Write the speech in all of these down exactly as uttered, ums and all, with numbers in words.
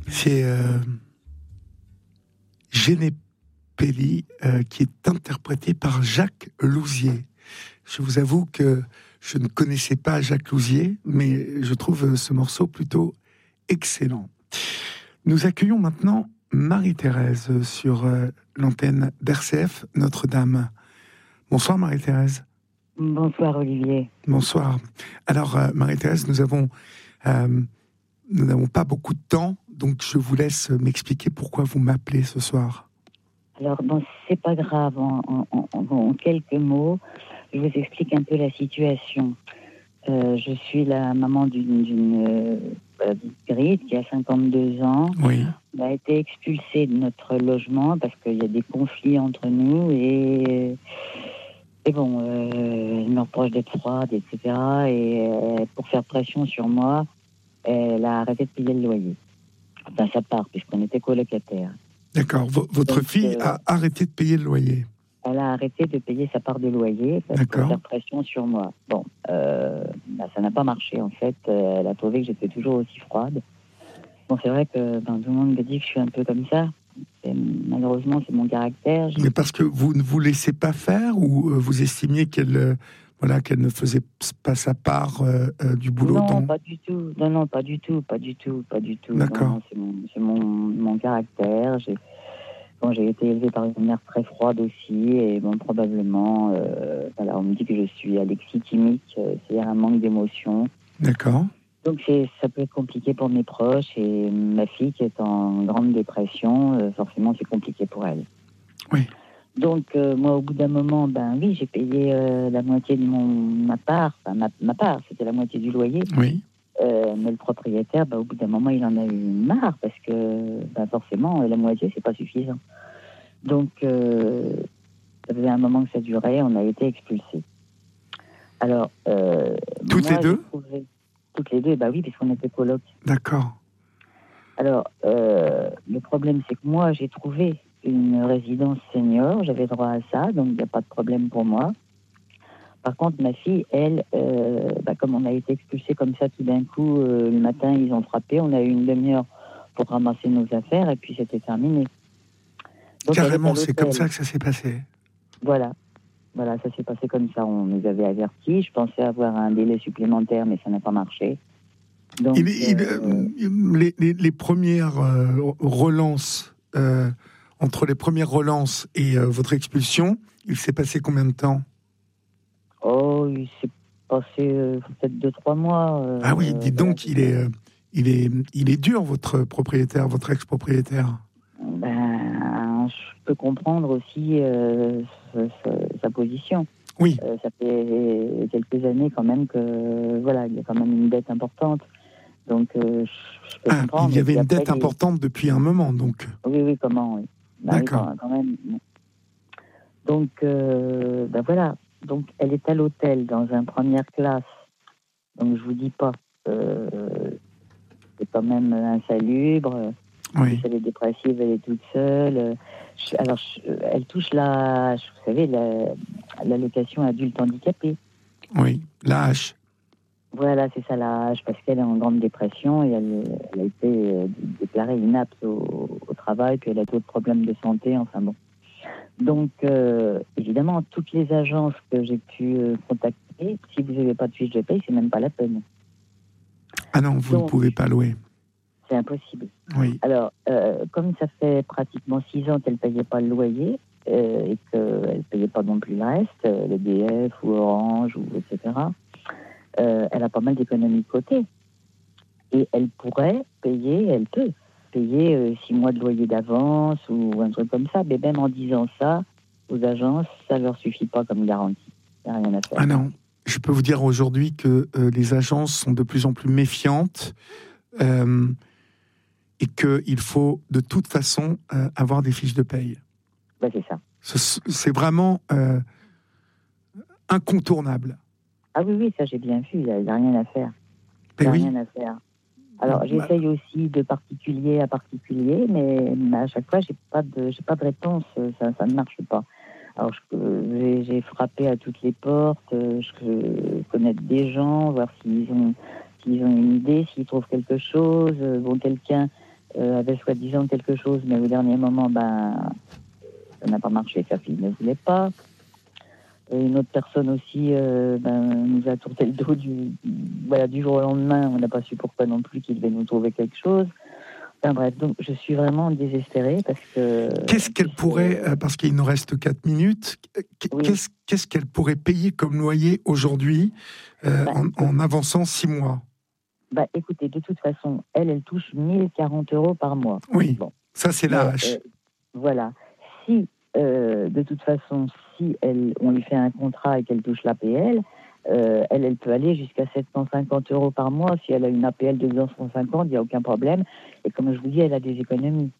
C'est euh, Génépélie euh, qui est interprété par Jacques Louzier. Je vous avoue que je ne connaissais pas Jacques Louzier, mais je trouve ce morceau plutôt excellent. Nous accueillons maintenant Marie-Thérèse sur euh, l'antenne d'R C F Notre-Dame. Bonsoir Marie-Thérèse. Bonsoir Olivier. Bonsoir. Alors euh, Marie-Thérèse, nous avons euh, nous n'avons pas beaucoup de temps, donc je vous laisse m'expliquer pourquoi vous m'appelez ce soir. Alors bon, c'est pas grave. En, en, en, en quelques mots, je vous explique un peu la situation. Euh, je suis la maman d'une, d'une euh, Grete qui a cinquante-deux ans. Oui. Elle a été expulsée de notre logement parce qu'il y a des conflits entre nous et, et bon, euh, elle me reproche d'être froide, et cetera. Et euh, pour faire pression sur moi, elle a arrêté de payer le loyer. Enfin, sa part, puisqu'on était colocataires. D'accord. V- votre Donc, fille euh, a arrêté de payer le loyer. Elle a arrêté de payer sa part de loyer parce D'accord. pour faire pression sur moi. Bon, euh, bah, ça n'a pas marché en fait. Euh, elle a trouvé que j'étais toujours aussi froide. Bon, c'est vrai que ben, tout le monde me dit que je suis un peu comme ça. Et, malheureusement, c'est mon caractère. Je... Mais parce que vous ne vous laissez pas faire ou euh, vous estimiez qu'elle, euh, voilà, qu'elle ne faisait pas sa part euh, euh, du boulot Non, dont... pas du tout. Non, non, pas du tout, pas du tout, pas du tout. D'accord. Non, non, c'est mon, c'est mon, mon caractère. J'ai, bon, j'ai été élevée par une mère très froide aussi, et bon, probablement, euh, voilà, on me dit que je suis alexithymique, euh, c'est-à-dire un manque d'émotion. D'accord. Donc c'est, ça peut être compliqué pour mes proches, et ma fille qui est en grande dépression, euh, forcément c'est compliqué pour elle. Oui. Donc euh, moi au bout d'un moment, ben oui, j'ai payé euh, la moitié de mon ma part, enfin ma, ma part, c'était la moitié du loyer. Oui. Euh, mais le propriétaire, ben, au bout d'un moment, il en a eu marre parce que ben, forcément la moitié c'est pas suffisant. Donc euh, ça faisait un moment que ça durait, on a été expulsés. Alors euh, Toutes moi, les deux ? j'ai trouvé... Toutes les deux, bah oui, puisqu'on était coloc. D'accord. Alors, euh, le problème, c'est que moi, j'ai trouvé une résidence senior, j'avais droit à ça, donc il n'y a pas de problème pour moi. Par contre, ma fille, elle, euh, bah, comme on a été expulsés comme ça tout d'un coup, euh, le matin, ils ont frappé, on a eu une demi-heure pour ramasser nos affaires, et puis c'était terminé. Donc, Carrément, elle est à c'est comme l'hôtel. ça que ça s'est passé. Voilà. Voilà, ça s'est passé comme ça, on nous avait avertis. Je pensais avoir un délai supplémentaire, mais ça n'a pas marché. Donc, Il, il, euh, les, les, les premières euh, relances, euh, entre les premières relances et euh, votre expulsion, il s'est passé combien de temps ? oh, il s'est passé euh, peut-être deux, trois mois. Euh, Ah oui, dites voilà. donc, il est, euh, il est, il est dur, votre propriétaire, votre ex-propriétaire. Ben, je peux comprendre aussi euh, sa, sa, sa position. Oui. Euh, ça fait quelques années quand même que, voilà, il y a quand même une dette importante. Donc, euh, je, je peux Ah, comprendre. il y avait une après, dette les... importante depuis un moment, donc. Oui, oui, comment, oui. Ben, D'accord. oui, quand, quand même. Donc, euh, ben voilà. Donc, elle est à l'hôtel dans une première classe. Donc, je vous dis pas. Euh, c'est quand même insalubre. Oui. Elle est dépressive, elle est toute seule. Alors, elle touche la, vous savez, la, l'allocation adulte handicapé. Oui, la H. Voilà, c'est ça la H, parce qu'elle est en grande dépression et elle, elle a été déclarée inapte au, au travail, puis elle a d'autres problèmes de santé, enfin bon. Donc, euh, évidemment, toutes les agences que j'ai pu euh, contacter, si vous n'avez pas de fiche de paye, c'est même pas la peine. Ah non, vous Donc, ne pouvez pas louer. C'est impossible. Oui. Alors, euh, comme ça fait pratiquement six ans qu'elle ne payait pas le loyer euh, et qu'elle ne payait pas non plus le reste, euh, le D F ou Orange, ou, et cetera, euh, elle a pas mal d'économies de côté. Et elle pourrait payer, elle peut payer euh, six mois de loyer d'avance ou un truc comme ça. Mais même en disant ça, aux agences, ça ne leur suffit pas comme garantie. Il n'y a rien à faire. Ah non, je peux vous dire aujourd'hui que euh, les agences sont de plus en plus méfiantes. Euh, et qu'il faut de toute façon euh, avoir des fiches de paye. Ben, c'est ça. Ce, c'est vraiment euh, incontournable. Ah oui, oui, ça j'ai bien vu, il n'y a, a rien à faire. Il n'y a oui. rien à faire. Alors, bah... j'essaye aussi de particulier à particulier, mais, mais à chaque fois, j'ai pas de, j'ai pas de réponse, ça, ça ne marche pas. Alors, je, j'ai, j'ai frappé à toutes les portes, je connais des gens, voir s'ils ont, s'ils ont une idée, s'ils trouvent quelque chose. Bon, quelqu'un euh, avait soi-disant quelque chose, mais au dernier moment, ben, ça n'a pas marché, sa fille ne voulait pas. Et une autre personne aussi euh, ben, nous a tourné le dos du, voilà, du jour au lendemain. On n'a pas su pourquoi non plus qu'il devait nous trouver quelque chose. Enfin bref, donc je suis vraiment désespérée parce que... Qu'est-ce qu'elle pourrait, euh, parce qu'il nous reste quatre minutes, oui. qu'est-ce, qu'est-ce qu'elle pourrait payer comme loyer aujourd'hui euh, bah, en, en avançant six mois? Bah écoutez, de toute façon, elle, elle touche mille quarante euros par mois. Oui, bon. Ça c'est la hache. Euh, voilà. Si, euh, de toute façon, si elle, on lui fait un contrat et qu'elle touche l'A P L, euh, elle, elle peut aller jusqu'à sept cent cinquante euros par mois. Si elle a une A P L de deux cent cinquante, il n'y a aucun problème. Et comme je vous dis, elle a des économies.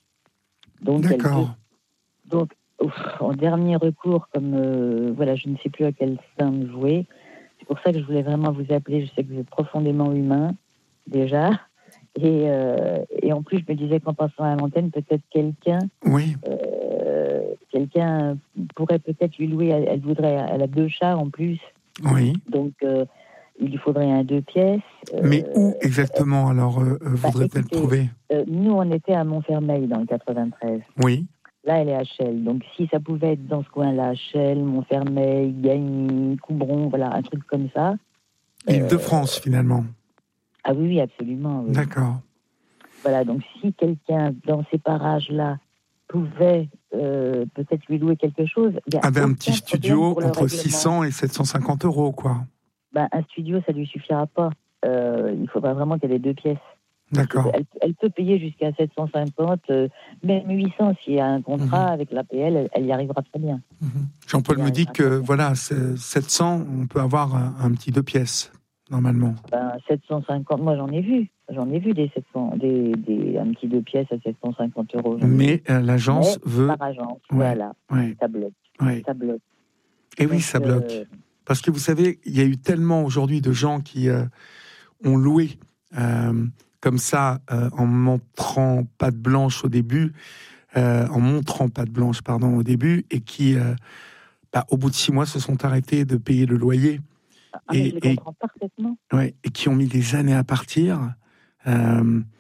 Donc, D'accord. Elle peut, donc, ouf, en dernier recours, comme euh, voilà, je ne sais plus à quelle somme jouer. C'est pour ça que je voulais vraiment vous appeler. Je sais que vous êtes profondément humain, déjà. Et, euh, et en plus, je me disais qu'en passant à l'antenne, peut-être quelqu'un, oui. euh, quelqu'un pourrait peut-être lui louer. Elle, elle voudrait, elle a deux chats en plus. Oui. Donc, euh, il lui faudrait un deux pièces. Mais euh, où exactement alors euh, bah, voudrait-elle écoutez, trouver euh, Nous, on était à Montfermeil dans le quatre-vingt-treize. Oui. Là, elle est à Chelles. Donc, si ça pouvait être dans ce coin-là, Chelles, Montfermeil, Gagny, Coubron, voilà, un truc comme ça. Île-de-France, euh, finalement. Ah oui, oui, absolument. Oui. D'accord. Voilà, donc si quelqu'un dans ces parages-là pouvait euh, peut-être lui louer quelque chose... Avec un petit studio entre six cents et sept cent cinquante euros, quoi. Ben, un studio, ça ne lui suffira pas. Euh, il faudra vraiment qu'elle ait deux pièces. D'accord. Elle, elle peut payer jusqu'à sept cent cinquante, euh, même huit cents. S'il y a un contrat mmh. avec l'A P L, elle, elle y arrivera très bien. Mmh. Jean-Paul me dit que, voilà, sept cents, on peut avoir un, un petit deux pièces, normalement. Ben, sept cent cinquante, moi j'en ai vu. J'en ai vu des sept cents, des, des, un petit deux pièces à sept cent cinquante euros. Mais euh, l'agence Mais, veut... Par agence, ouais, voilà. Ouais. Ça bloque. Ouais. Ça bloque. Et Donc, oui, ça bloque. Euh... Parce que vous savez, il y a eu tellement aujourd'hui de gens qui euh, ont loué euh, comme ça, euh, en montrant patte blanche au début, euh, en montrant patte blanche, pardon, au début, et qui, euh, bah, au bout de six mois, se sont arrêtés de payer le loyer. Ah, et, je les comprends et, parfaitement. Ouais, et qui ont mis des années à partir. Euh,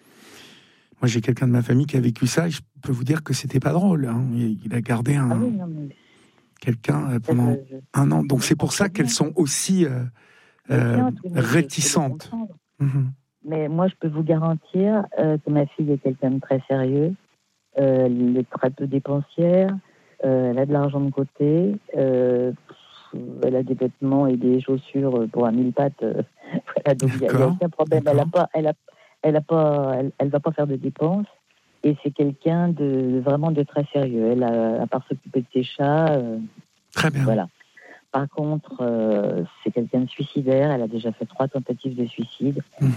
moi, j'ai quelqu'un de ma famille qui a vécu ça, et je peux vous dire que c'était pas drôle. Hein. Il a gardé un... Ah oui, non, mais... quelqu'un pendant je, je, un an. Donc c'est pour ça qu'elles sont aussi euh, euh, réticentes. Mmh. Mais moi, je peux vous garantir euh, que ma fille est quelqu'un de très sérieux. Euh, elle est très peu dépensière. Euh, elle a de l'argent de côté. Euh, elle a des vêtements et des chaussures pour un mille pattes. Euh, voilà, donc il n'y a, a aucun problème. Elle a pas, elle a, elle a pas, elle, elle va pas faire de dépenses. Et c'est quelqu'un de vraiment de très sérieux. Elle a, à part s'occuper de ses chats. Euh, très bien. Voilà. Par contre, euh, c'est quelqu'un de suicidaire. Elle a déjà fait trois tentatives de suicide. Mmh.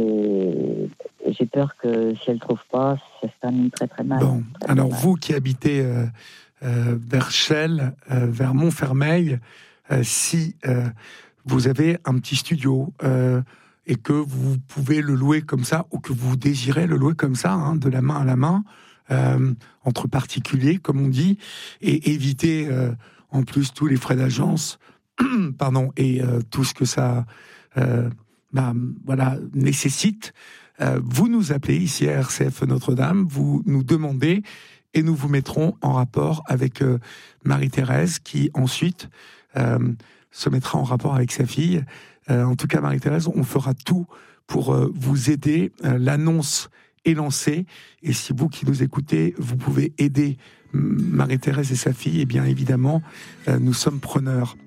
Et, et j'ai peur que si elle ne trouve pas, ça se termine très très mal. Bon, très, alors très vous mal. Qui habitez euh, euh, vers Chelles, euh, vers Montfermeil, euh, si euh, vous avez un petit studio euh, et que vous pouvez le louer comme ça, ou que vous désirez le louer comme ça, hein, de la main à la main, euh, entre particuliers, comme on dit, et éviter... Euh, en plus tous les frais d'agence, pardon, et euh, tout ce que ça, euh, bah, voilà, nécessite. Euh, vous nous appelez ici à R C F Notre-Dame, vous nous demandez, et nous vous mettrons en rapport avec euh, Marie-Thérèse, qui ensuite euh, se mettra en rapport avec sa fille. Euh, en tout cas, Marie-Thérèse, on fera tout pour euh, vous aider. Euh, l'annonce est lancée, et si vous qui nous écoutez, vous pouvez aider Marie-Thérèse et sa fille, eh bien évidemment, euh, nous sommes preneurs.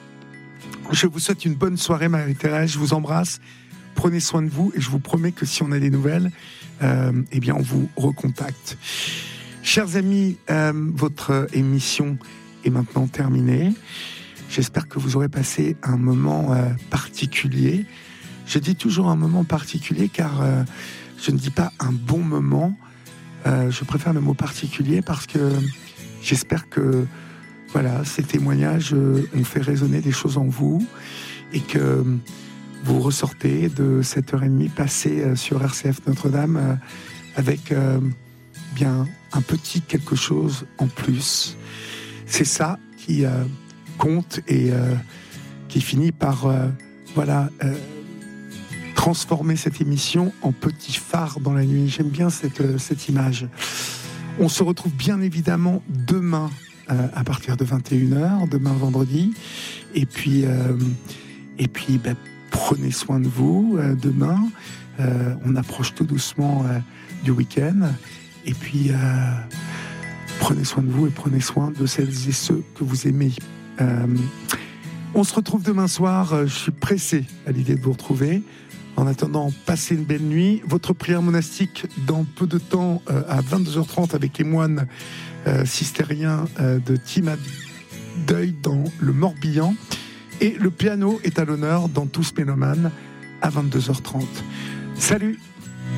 Je vous souhaite une bonne soirée, Marie-Thérèse, je vous embrasse, prenez soin de vous, et je vous promets que si on a des nouvelles, euh, eh bien on vous recontacte. Chers amis, euh, votre émission est maintenant terminée. J'espère que vous aurez passé un moment euh, particulier. Je dis toujours un moment particulier, car euh, je ne dis pas un bon moment. Euh, je préfère le mot particulier parce que j'espère que voilà, ces témoignages euh, ont fait résonner des choses en vous et que vous ressortez de cette heure et demie passée euh, sur R C F Notre-Dame euh, avec euh, bien un petit quelque chose en plus. C'est ça qui euh, compte et euh, qui finit par euh, voilà, euh, transformer cette émission en petit phare dans la nuit. J'aime bien cette, cette image. On se retrouve bien évidemment demain euh, à partir de vingt et une heures, demain vendredi. Et puis, euh, et puis ben, prenez soin de vous euh, demain. Euh, on approche tout doucement euh, du week-end. Et puis, euh, prenez soin de vous et prenez soin de celles et ceux que vous aimez. Euh, on se retrouve demain soir. Je suis pressé à l'idée de vous retrouver. En attendant, passez une belle nuit. Votre prière monastique dans peu de temps euh, à vingt-deux heures trente avec les moines euh, cistériens euh, de Timad Deuil dans le Morbihan. Et le piano est à l'honneur dans Tous Mélomanes à vingt-deux heures trente. Salut!